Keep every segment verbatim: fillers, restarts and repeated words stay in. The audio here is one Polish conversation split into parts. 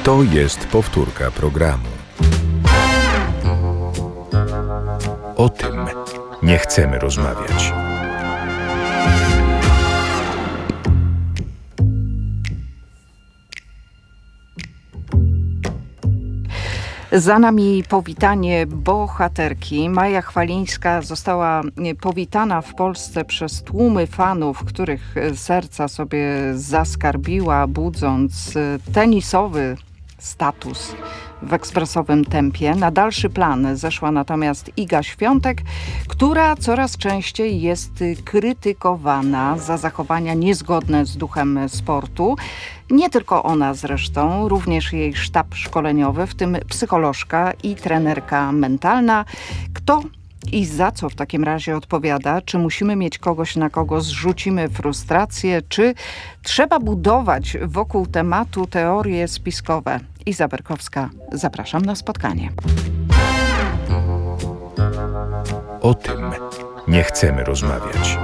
To jest powtórka programu. O tym nie chcemy rozmawiać. Za nami powitanie bohaterki. Maja Chwalińska została powitana w Polsce przez tłumy fanów, których serca sobie zaskarbiła, budząc tenisowy status w ekspresowym tempie. Na dalszy plan zeszła natomiast Iga Świątek, która coraz częściej jest krytykowana za zachowania niezgodne z duchem sportu. Nie tylko ona zresztą, również jej sztab szkoleniowy, w tym psycholożka i trenerka mentalna. Kto i za co w takim razie odpowiada? Czy musimy mieć kogoś, na kogo zrzucimy frustrację? Czy trzeba budować wokół tematu teorie spiskowe? Iza Berkowska, zapraszam na spotkanie. O tym nie chcemy rozmawiać.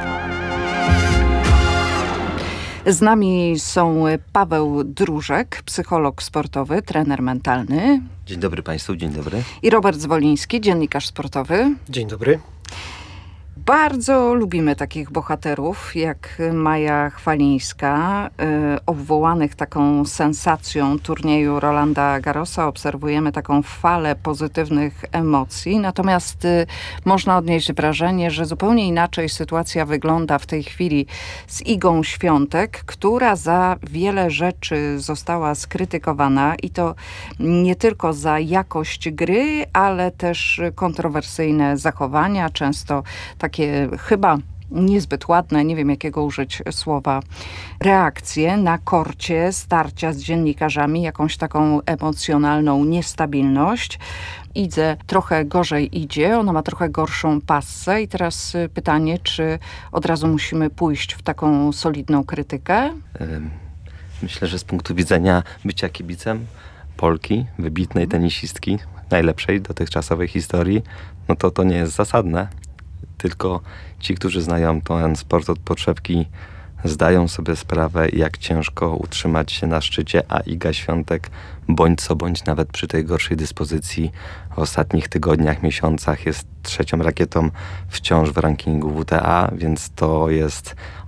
Z nami są Paweł Drużek, psycholog sportowy, trener mentalny. Dzień dobry Państwu, dzień dobry. I Robert Zwoliński, dziennikarz sportowy. Dzień dobry. Bardzo lubimy takich bohaterów jak Maja Chwalińska, y, obwołanych taką sensacją turnieju Rolanda Garrosa. Obserwujemy taką falę pozytywnych emocji, natomiast y, można odnieść wrażenie, że zupełnie inaczej sytuacja wygląda w tej chwili z Igą Świątek, która za wiele rzeczy została skrytykowana i to nie tylko za jakość gry, ale też kontrowersyjne zachowania, często takie chyba niezbyt ładne, nie wiem jakiego użyć słowa, reakcje na korcie, starcia z dziennikarzami, jakąś taką emocjonalną niestabilność. Idze trochę gorzej idzie, ona ma trochę gorszą passę i teraz pytanie, czy od razu musimy pójść w taką solidną krytykę? Myślę, że z punktu widzenia bycia kibicem Polki, wybitnej tenisistki, najlepszej dotychczasowej historii, no to to nie jest zasadne. Tylko ci, którzy znają ten sport od podszewki, zdają sobie sprawę, jak ciężko utrzymać się na szczycie, a Iga Świątek, bądź co bądź nawet przy tej gorszej dyspozycji w ostatnich tygodniach, miesiącach jest trzecią rakietą wciąż w rankingu W T A, więc to jest